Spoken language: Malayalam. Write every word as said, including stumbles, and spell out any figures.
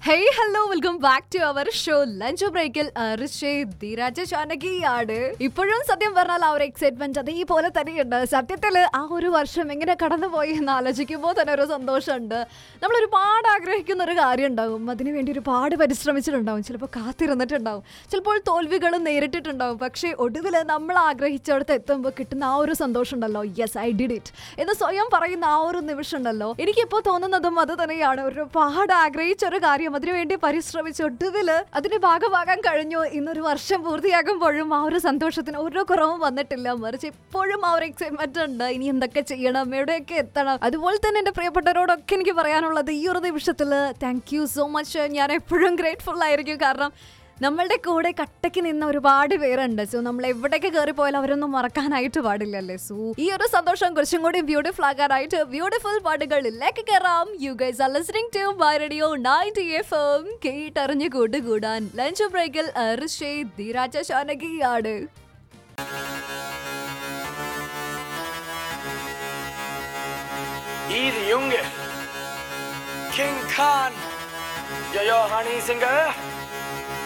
Hey, hello, welcome back to our show Lunch Breakil ധീരാജ ജാനകിയാണ്. ഇപ്പോഴും സത്യം പറഞ്ഞാൽ ആ ഒരു എക്സൈറ്റ്മെന്റ് അതേപോലെ തന്നെയുണ്ട്. സത്യത്തിൽ ആ ഒരു വർഷം എങ്ങനെ കടന്നുപോയി എന്ന് ആലോചിക്കുമ്പോൾ തന്നെ ഒരു സന്തോഷമുണ്ട്. നമ്മൾ ഒരുപാട് ആഗ്രഹിക്കുന്ന ഒരു കാര്യം ഉണ്ടാവും, അതിനുവേണ്ടി ഒരുപാട് പരിശ്രമിച്ചിട്ടുണ്ടാവും, ചിലപ്പോൾ കാത്തിരുന്നിട്ടുണ്ടാവും, ചിലപ്പോൾ തോൽവികളും നേരിട്ടിട്ടുണ്ടാവും. പക്ഷേ ഒടുവിൽ നമ്മൾ ആഗ്രഹിച്ചിടത്ത് എത്തുമ്പോൾ കിട്ടുന്ന ആ ഒരു സന്തോഷം ഉണ്ടല്ലോ, യെസ് ഐ ഡിഡ് ഇറ്റ് എന്ന് സ്വയം പറയുന്ന ആ ഒരു നിമിഷം ഉണ്ടല്ലോ, എനിക്കിപ്പോൾ തോന്നുന്നതും അത് തന്നെയാണ്. ഒരുപാട് ആഗ്രഹിച്ച ഒരു കാര്യം അതിനുവേണ്ടി പരിശ്രമിച്ച് ഒടുവില് അതിന്റെ ഭാഗമാകാൻ കഴിഞ്ഞു. ഇന്നൊരു വർഷം പൂർത്തിയാകുമ്പോഴും ആ ഒരു സന്തോഷത്തിന് ഓരോ കുറവും വന്നിട്ടില്ല, മറിച്ച് എപ്പോഴും ആ ഒരു എക്സൈറ്റ്മെന്റ് ഉണ്ട്. ഇനി എന്തൊക്കെ ചെയ്യണം, എവിടെയൊക്കെ എത്തണം. അതുപോലെ തന്നെ എന്റെ പ്രിയപ്പെട്ടവരോടൊക്കെ എനിക്ക് പറയാനുള്ളത് ഈ ഒരു നിമിഷത്തില് താങ്ക് യു സോ മച്ച്. ഞാൻ എപ്പോഴും ഗ്രേറ്റ്ഫുൾ ആയിരിക്കും. കാരണം നമ്മളുടെ കൂടെ കട്ടയ്ക്ക് നിന്ന ഒരുപാട് പേരുണ്ട്. സോ നമ്മൾ എവിടേക്ക് കയറി പോയാലും അവരൊന്നും മറക്കാനായിട്ട് പാടില്ലല്ലേ. സോ ഈ ഒരു സന്തോഷം കുറച്ചും കൂടി ബ്യൂട്ടിഫുൾ ആകാനായിട്ട് ബ്യൂട്ടിഫുൾ പാട്ടുകളിലേക്ക് കയറാം. You guys are listening to my radio ninety F M. കേട്ടറിഞ്ഞ് കൂട്ടുകൂടാൻ ലഞ്ച് ബ്രേക്കിൽ ധീരാജ ജാനകിയാണ്. E de Junge, King Khan, ja ja, Honey Singer.